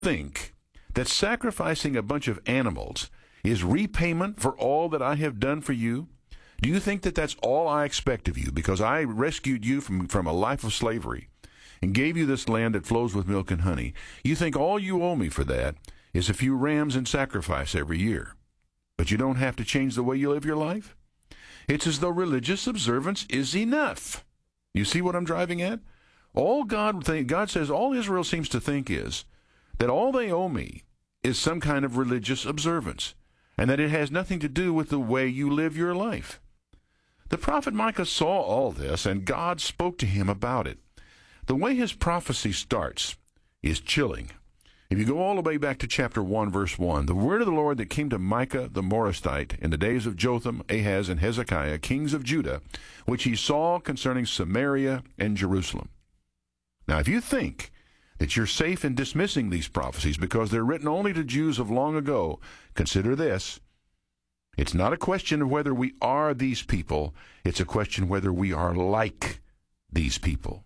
think that sacrificing a bunch of animals is repayment for all that I have done for you? Do you think that that's all I expect of you because I rescued you from a life of slavery and gave you this land that flows with milk and honey? You think all you owe me for that is a few rams in sacrifice every year, but you don't have to change the way you live your life? It's as though religious observance is enough. You see what I'm driving at? God says all Israel seems to think is that all they owe me is some kind of religious observance, and that it has nothing to do with the way you live your life. The prophet Micah saw all this, and God spoke to him about it. The way his prophecy starts is chilling. If you go all the way back to chapter 1, verse 1, the word of the Lord that came to Micah the Morastite in the days of Jotham, Ahaz, and Hezekiah, kings of Judah, which he saw concerning Samaria and Jerusalem. Now, if you think that you're safe in dismissing these prophecies because they're written only to Jews of long ago, consider this. It's not a question of whether we are these people. It's a question whether we are like these people.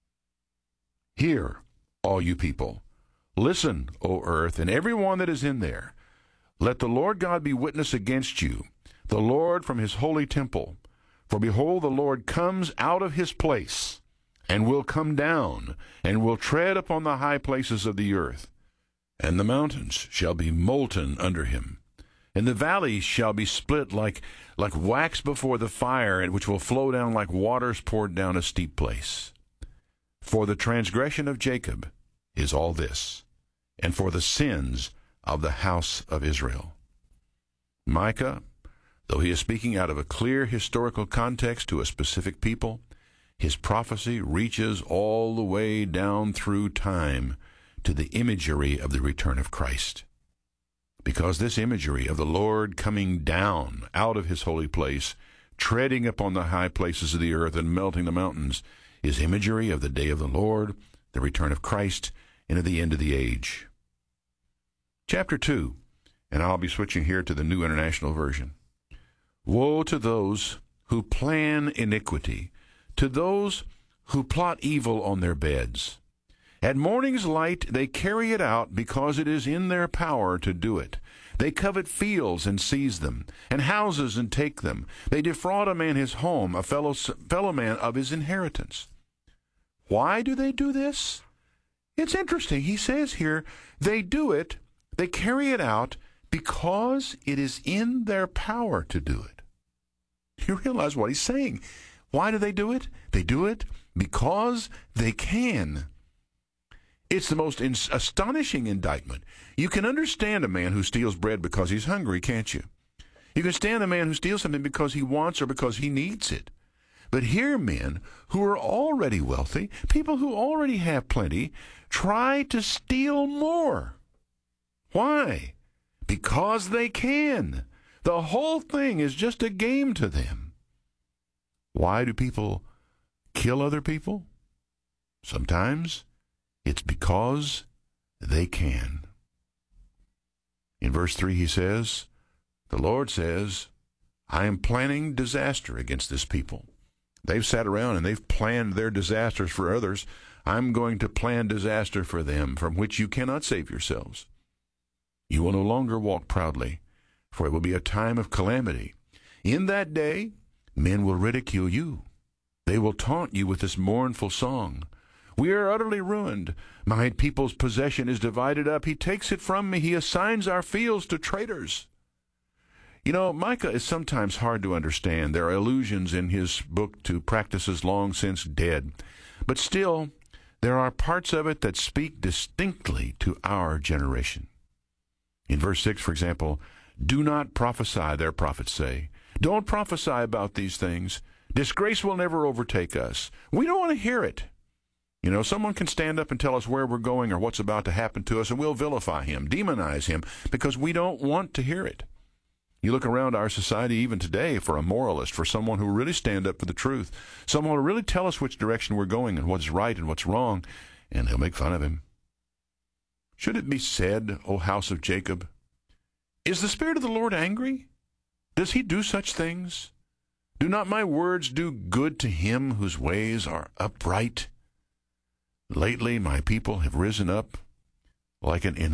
Hear, all you people. Listen, O earth, and everyone that is in there. Let the Lord God be witness against you, the Lord from his holy temple. For behold, the Lord comes out of his place, and will come down, and will tread upon the high places of the earth. And the mountains shall be molten under him, and the valleys shall be split like wax before the fire, and which will flow down like waters poured down a steep place. For the transgression of Jacob is all this, and for the sins of the house of Israel. Micah, though he is speaking out of a clear historical context to a specific people, his prophecy reaches all the way down through time to the imagery of the return of Christ. Because this imagery of the Lord coming down out of his holy place, treading upon the high places of the earth and melting the mountains, is imagery of the day of the Lord, the return of Christ, and of the end of the age. Chapter 2, and I'll be switching here to the New International Version. Woe to those who plan iniquity, to those who plot evil on their beds. At morning's light they carry it out because it is in their power to do it. They covet fields and seize them, and houses and take them. They defraud a man his home, a fellow man of his inheritance. Why do they do this? It's interesting. He says here, they do it, they carry it out because it is in their power to do it. You realize what he's saying. Why do they do it? They do it because they can. It's the most astonishing indictment. You can understand a man who steals bread because he's hungry, can't you? You can stand a man who steals something because he wants or because he needs it. But here men who are already wealthy, people who already have plenty, try to steal more. Why? Because they can. The whole thing is just a game to them. Why do people kill other people? Sometimes it's because they can. In verse 3 he says, the Lord says, I am planning disaster against this people. They've sat around and they've planned their disasters for others. I'm going to plan disaster for them from which you cannot save yourselves. You will no longer walk proudly, for it will be a time of calamity. In that day, men will ridicule you. They will taunt you with this mournful song. We are utterly ruined. My people's possession is divided up. He takes it from me. He assigns our fields to traitors. You know, Micah is sometimes hard to understand. There are allusions in his book to practices long since dead. But still, there are parts of it that speak distinctly to our generation. In verse 6, for example, do not prophesy, their prophets say. Don't prophesy about these things. Disgrace will never overtake us. We don't want to hear it. You know, someone can stand up and tell us where we're going or what's about to happen to us, and we'll vilify him, demonize him, because we don't want to hear it. You look around our society even today for a moralist, for someone who will really stand up for the truth, someone who will really tell us which direction we're going and what's right and what's wrong, and they'll make fun of him. Should it be said, O house of Jacob, is the Spirit of the Lord angry? Does he do such things? Do not my words do good to him whose ways are upright? Lately my people have risen up like an